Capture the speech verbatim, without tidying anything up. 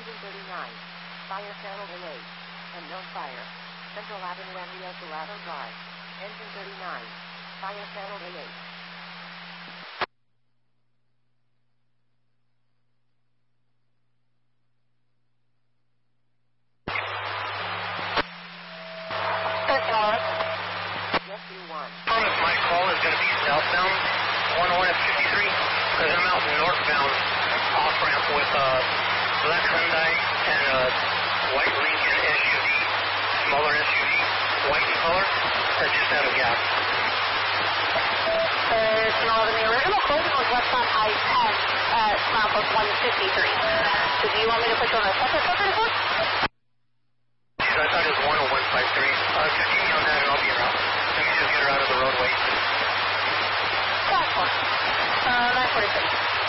Engine thirty-nine. Fire channel A eight. Unknown fire. Central Avenue and Rio Dorado Drive. Engine thirty-nine. Fire channel A eight. Yes, you won. If my call is going to be southbound, one oh one at fifty-three, because I'm out northbound off-ramp with a uh, black Hyundai and a white Lincoln S U V, smaller S U V, white in color, that just out of gas. Uh, no, the original closing was left on I ten at milepost one fifty-three. So do you want me to put you on a separate separate report? I thought it was one oh one five three. Uh, just keep me on that and I'll be around. Let me just get her out of the roadway. That's fine. Uh, nine forty-six.